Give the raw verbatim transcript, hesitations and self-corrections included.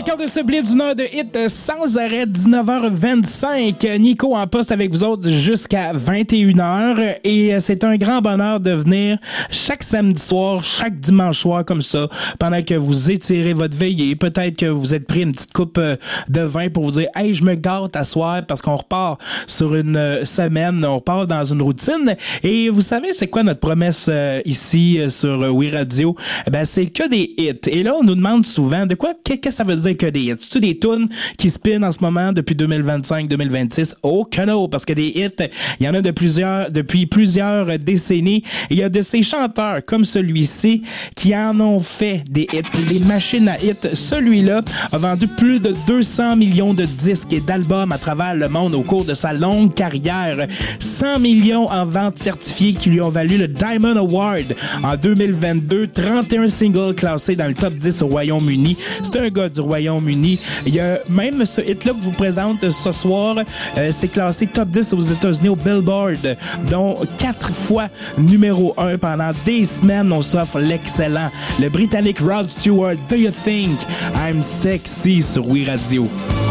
cœur de ce blé du Nord de hit sans arrêt, dix-neuf heures vingt-cinq. Nico en poste avec vous autres jusqu'à vingt et une heures. Et c'est un grand bonheur de venir chaque samedi soir, chaque dimanche soir comme ça, pendant que vous étirez votre veillée. Peut-être que vous êtes pris une petite coupe de vin pour vous dire « Hey, je me gâte à soir » parce qu'on repart sur une semaine, on repart dans une routine. Et vous savez, c'est quoi notre promesse euh, ici euh, sur euh, Oui Radio? Eh ben, c'est que des hits. Et là, on nous demande souvent de quoi, qu'est-ce que ça veut dire que des hits? C'est-tu des tunes qui spinent en ce moment depuis deux mille vingt-cinq deux mille vingt-six? Oh que non, parce que des hits, il y en a de plusieurs, depuis plusieurs décennies. Il y a de ces chanteurs comme celui-ci qui en ont fait des hits, des machines à hits. Celui-là a vendu plus de deux cents millions de disques et d'albums à travers le monde au cours de sa longue carrière. cent millions en ventes certifiées qui lui ont valu le Diamond Award en deux mille vingt-deux. trente et un singles classés dans le top dix au Royaume-Uni. C'est un gars du Royaume-Uni. Il y a même ce hit-là que je vous présente ce soir. Euh, c'est classé top dix aux États-Unis au Billboard, dont quatre fois numéro un pendant des semaines. On s'offre l'excellent, le Britannique Rod Stewart, Do You Think I'm Sexy sur Oui Radio.